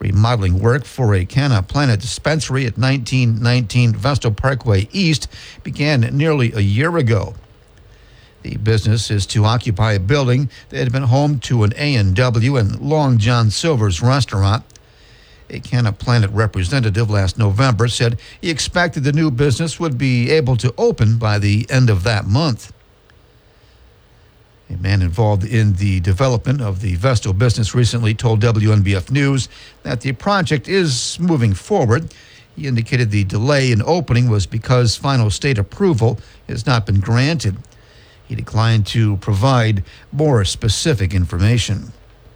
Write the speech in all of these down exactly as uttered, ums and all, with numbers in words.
Remodeling work for a Canna Planet dispensary at nineteen nineteen Vestal Parkway East began nearly a year ago. The business is to occupy a building that had been home to an A and W and Long John Silver's restaurant. A Canna Planet representative last November said he expected the new business would be able to open by the end of that month. A man involved in the development of the Vestal business recently told W N B F News that the project is moving forward. He indicated the delay in opening was because final state approval has not been granted. He declined to provide more specific information.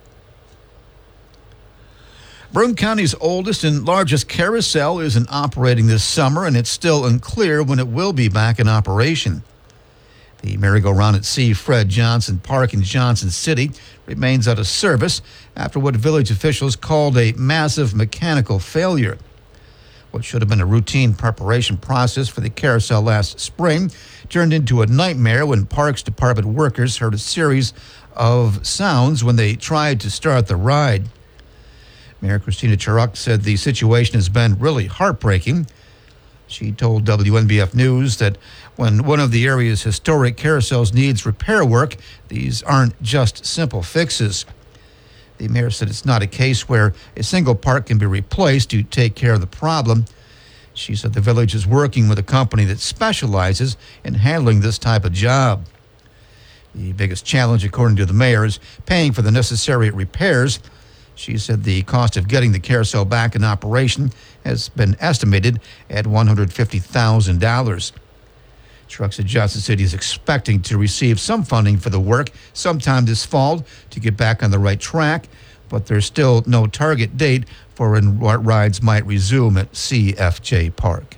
Broome County's oldest and largest carousel isn't operating this summer, and it's still unclear when it will be back in operation. The merry-go-round at C. Fred Johnson Park in Johnson City remains out of service after what village officials called a massive mechanical failure. What should have been a routine preparation process for the carousel last spring turned into a nightmare when Parks Department workers heard a series of sounds when they tried to start the ride. Mayor Christina Charuk said the situation has been really heartbreaking. She told W N B F News that when one of the area's historic carousels needs repair work, these aren't just simple fixes. The mayor said it's not a case where a single part can be replaced to take care of the problem. She said the village is working with a company that specializes in handling this type of job. The biggest challenge, according to the mayor, is paying for the necessary repairs. She said the cost of getting the carousel back in operation has been estimated at one hundred fifty thousand dollars. Truck said Johnson City is expecting to receive some funding for the work sometime this fall to get back on the right track, but there's still no target date for when rides might resume at C F J Park.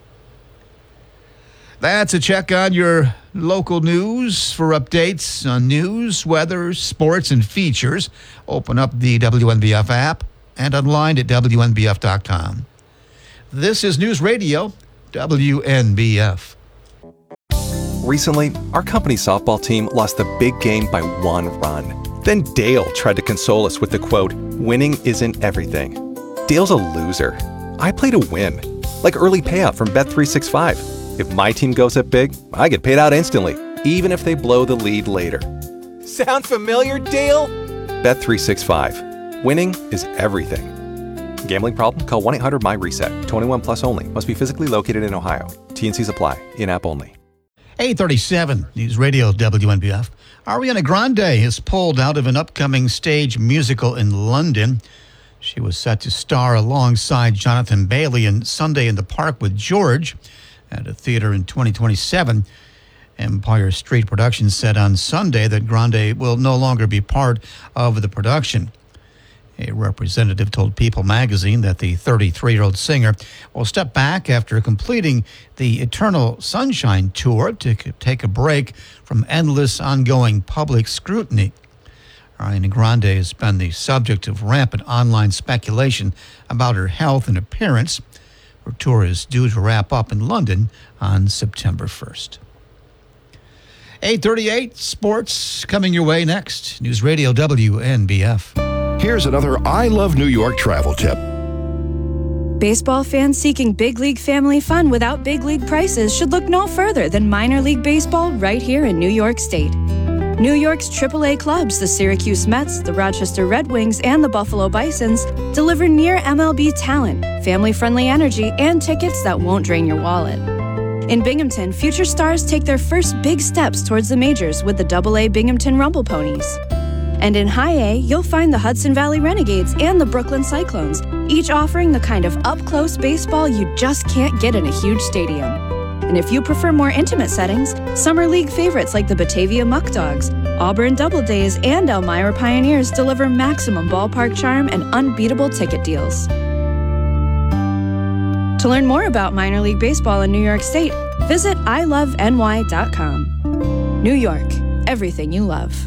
That's a check on your local news. For updates on news, weather, sports, and features, open up the W N B F app and online at W N B F dot com. This is News Radio, W N B F. Recently, our company's softball team lost the big game by one run. Then Dale tried to console us with the quote, "Winning isn't everything." Dale's a loser. I play to win, like early payout from Bet three sixty-five. If my team goes up big, I get paid out instantly, even if they blow the lead later. Sound familiar, Dale? Bet three sixty-five. Winning is everything. Gambling problem? Call one eight hundred M Y reset. twenty-one plus only. Must be physically located in Ohio. T and Cs apply. In-app only. eight thirty-seven, News Radio W N B F. Ariana Grande is pulled out of an upcoming stage musical in London. She was set to star alongside Jonathan Bailey in Sunday in the Park with George at a theater in twenty twenty-seven. Empire Street Productions said on Sunday that Grande will no longer be part of the production. A representative told People magazine that the thirty-three-year-old singer will step back after completing the Eternal Sunshine Tour to take a break from endless ongoing public scrutiny. Ariana Grande has been the subject of rampant online speculation about her health and appearance. Her tour is due to wrap up in London on September first. eight thirty-eight, sports coming your way next. News Radio W N B F. Here's another I Love New York travel tip. Baseball fans seeking big league family fun without big league prices should look no further than minor league baseball right here in New York State. New York's triple A clubs, the Syracuse Mets, the Rochester Red Wings, and the Buffalo Bisons, deliver near M L B talent, family-friendly energy, and tickets that won't drain your wallet. In Binghamton, future stars take their first big steps towards the majors with the double A Binghamton Rumble Ponies. And in High A, you'll find the Hudson Valley Renegades and the Brooklyn Cyclones, each offering the kind of up-close baseball you just can't get in a huge stadium. And if you prefer more intimate settings, Summer League favorites like the Batavia Muck Dogs, Auburn Doubledays, and Elmira Pioneers deliver maximum ballpark charm and unbeatable ticket deals. To learn more about minor league baseball in New York State, visit I love N Y dot com. New York, everything you love.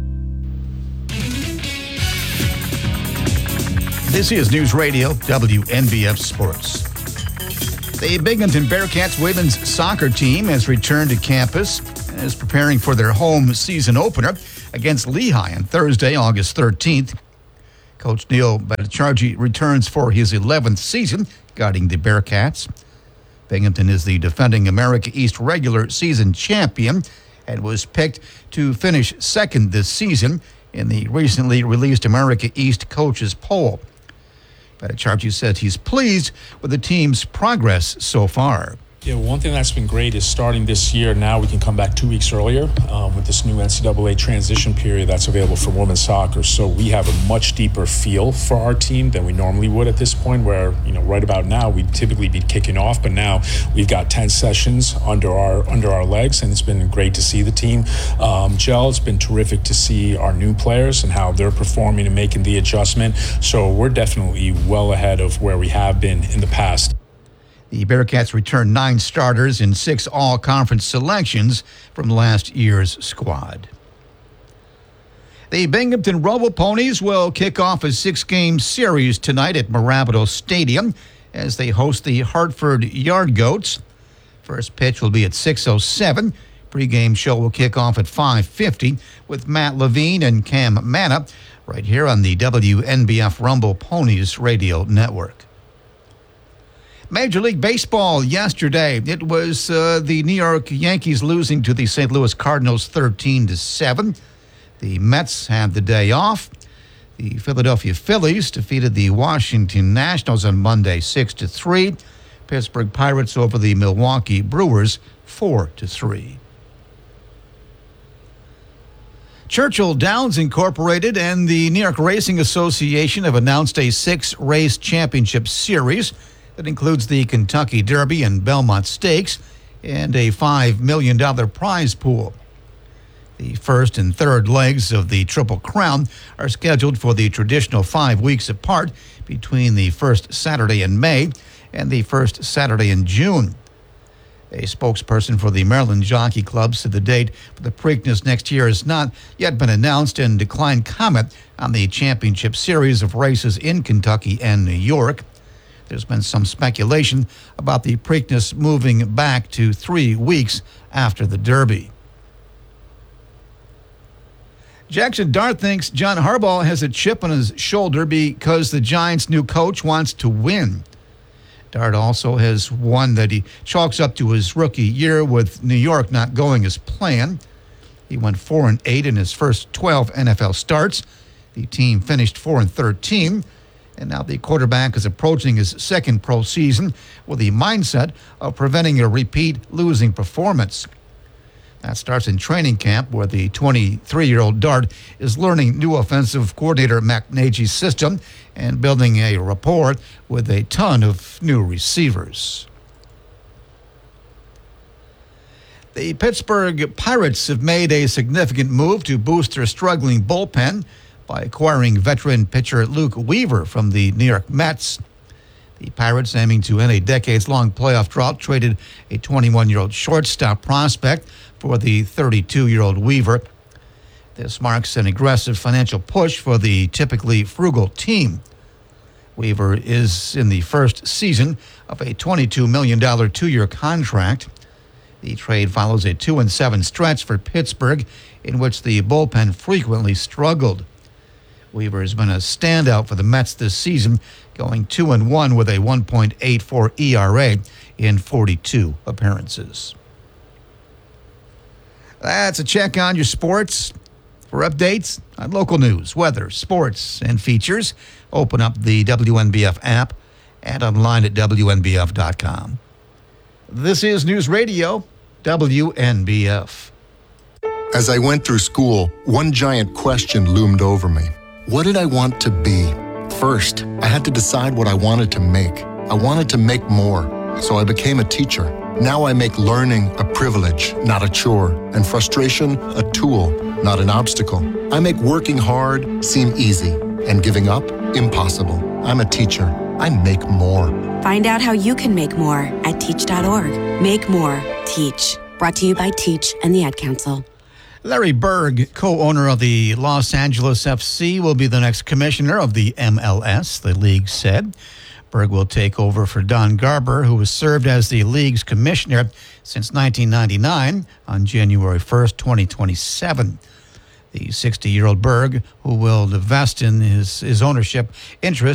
This is News Radio W N B F Sports. The Binghamton Bearcats women's soccer team has returned to campus and is preparing for their home season opener against Lehigh on Thursday, August thirteenth. Coach Neil Bhattacharjee returns for his eleventh season guiding the Bearcats. Binghamton is the defending America East regular season champion and was picked to finish second this season in the recently released America East coaches poll. Bhattacharjee said he's pleased with the team's progress so far. Yeah, one thing that's been great is starting this year, now we can come back two weeks earlier um, with this new N C double A transition period that's available for women's soccer. So we have a much deeper feel for our team than we normally would at this point, where, you know, right about now we'd typically be kicking off, but now we've got ten sessions under our under our legs, and it's been great to see the team um, gel. It's been terrific to see our new players and how they're performing and making the adjustment. So we're definitely well ahead of where we have been in the past. The Bearcats returned nine starters in six all-conference selections from last year's squad. The Binghamton Robo Ponies will kick off a six-game series tonight at Mirabito Stadium as they host the Hartford Yard Goats. First pitch will be at six oh seven. Pre-game show will kick off at five fifty with Matt Levine and Cam Manna right here on the W N B F Rumble Ponies radio network. Major League Baseball yesterday. It was uh, the New York Yankees losing to the Saint Louis Cardinals thirteen to seven. The Mets had the day off. The Philadelphia Phillies defeated the Washington Nationals on Monday six to three. Pittsburgh Pirates over the Milwaukee Brewers four to three. Churchill Downs Incorporated and the New York Racing Association have announced a six-race championship series that includes the Kentucky Derby and Belmont Stakes and a five million dollars prize pool. The first and third legs of the Triple Crown are scheduled for the traditional five weeks apart between the first Saturday in May and the first Saturday in June. A spokesperson for the Maryland Jockey Club said the date for the Preakness next year has not yet been announced and declined comment on the championship series of races in Kentucky and New York. There's been some speculation about the Preakness moving back to three weeks after the Derby. Jackson Dart thinks John Harbaugh has a chip on his shoulder because the Giants' new coach wants to win. Dart also has one that he chalks up to his rookie year with New York not going as planned. He went four and eight in his first twelve N F L starts. The team finished four and thirteen. And now the quarterback is approaching his second pro season with the mindset of preventing a repeat losing performance. That starts in training camp, where the twenty-three-year-old Dart is learning new offensive coordinator Matt Nagy's system and building a rapport with a ton of new receivers. The Pittsburgh Pirates have made a significant move to boost their struggling bullpen by acquiring veteran pitcher Luke Weaver from the New York Mets. The Pirates, aiming to end a decades-long playoff drought, traded a twenty-one-year-old shortstop prospect for the thirty-two-year-old Weaver. This marks an aggressive financial push for the typically frugal team. Weaver is in the first season of a twenty-two million dollars two-year contract. The trade follows a two and seven stretch for Pittsburgh, in which the bullpen frequently struggled. Weaver has been a standout for the Mets this season, going two and one with a one point eight four E R A in forty-two appearances. That's a check on your sports. For updates on local news, weather, sports, and features, open up the W N B F app and online at W N B F dot com. This is News Radio, W N B F. As I went through school, one giant question loomed over me. What did I want to be? First, I had to decide what I wanted to make. I wanted to make more, so I became a teacher. Now I make learning a privilege, not a chore, and frustration a tool, not an obstacle. I make working hard seem easy, and giving up impossible. I'm a teacher. I make more. Find out how you can make more at teach dot org. Make more. Teach. Brought to you by Teach and the Ad Council. Larry Berg, co-owner of the Los Angeles F C, will be the next commissioner of the M L S, the league said. Berg will take over for Don Garber, who has served as the league's commissioner since nineteen ninety-nine on January first, twenty twenty-seven. The sixty-year-old Berg, who will divest in his, his ownership interest